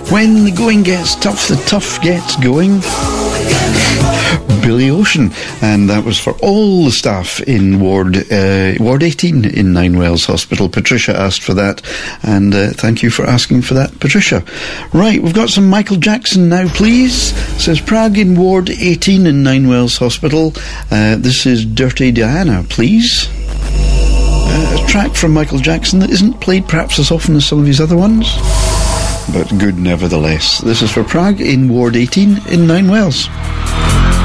When the going gets tough, the tough gets going. Billy Ocean, and that was for all the staff in Ward 18 in Ninewells Hospital. Patricia asked for that, and thank you for asking for that, Patricia. Right, we've got some Michael Jackson now, please. Says Prague in Ward 18 in Ninewells Hospital. This is Dirty Diana, please. A track from Michael Jackson that isn't played perhaps as often as some of his other ones, but good nevertheless. This is for Prague in Ward 18 in Ninewells.